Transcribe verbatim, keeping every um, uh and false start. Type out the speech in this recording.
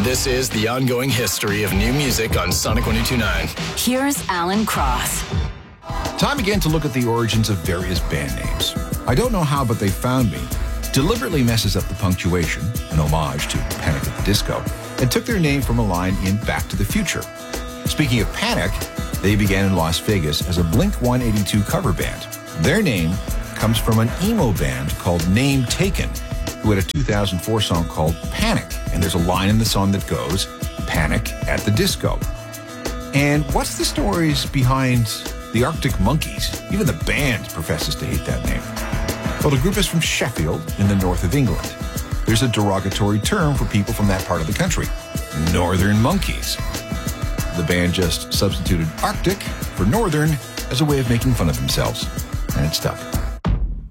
This is the ongoing history of new music on Sonic one oh two point nine. Here's Alan Cross. Time again to look at the origins of various band names. I don't know how, but They Found Me deliberately messes up the punctuation, an homage to Panic at the Disco, and took their name from a line in Back to the Future. Speaking of Panic, they began in Las Vegas as a Blink one eighty-two cover band. Their name comes from an emo band called Name Taken, who had a two thousand four song called Panic. And there's a line in the song that goes, Panic at the Disco. And what's the stories behind the Arctic Monkeys? Even the band professes to hate that name. Well, the group is from Sheffield in the north of England. There's a derogatory term for people from that part of the country, Northern Monkeys. The band just substituted Arctic for Northern as a way of making fun of themselves. And it stuck.